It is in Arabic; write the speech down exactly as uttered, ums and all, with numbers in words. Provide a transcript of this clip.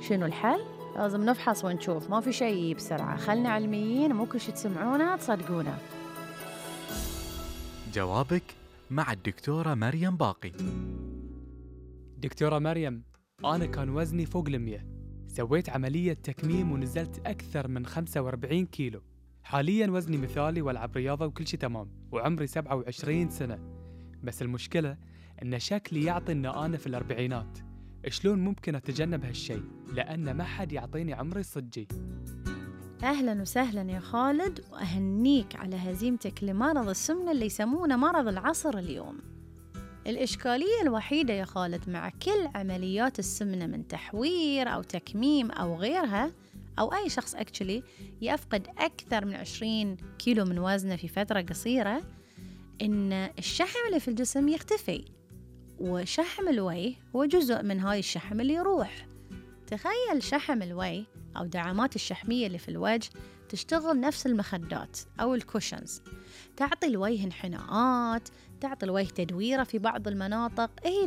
شنو الحل؟ لازم نفحص ونشوف، ما في شيء بسرعة. خلنا علميين، مو كل شي تسمعونه تصدقونه. جوابك مع الدكتورة مريم باقي. دكتورة مريم، أنا كان وزني فوق المية، سويت عملية تكميم ونزلت أكثر من خمسة وأربعين كيلو. حالياً وزني مثالي والعب رياضة وكل شي تمام، وعمري سبعة وعشرين سنة. بس المشكلة إن شكلي يعطي إن أنا في الأربعينات. شلون ممكن أتجنب هالشي؟ لأن ما حد يعطيني عمري الصجي. أهلاً وسهلاً يا خالد، وأهنيك على هزيمتك لمرض السمنة اللي يسمونه مرض العصر اليوم. الإشكالية الوحيدة يا خالد مع كل عمليات السمنة من تحوير أو تكميم أو غيرها، أو أي شخص أكتشلي يفقد أكثر من عشرين كيلو من وزنه في فترة قصيرة، إن الشحم اللي في الجسم يختفي، وشحم الوجه هو جزء من هاي الشحم اللي يروح. تخيل شحم الوجه أو دعامات الشحمية اللي في الوجه تشتغل نفس المخدات أو الكوشنز، تعطي الوجه انحناءات، تعطي الوجه تدويرة في بعض المناطق. إيه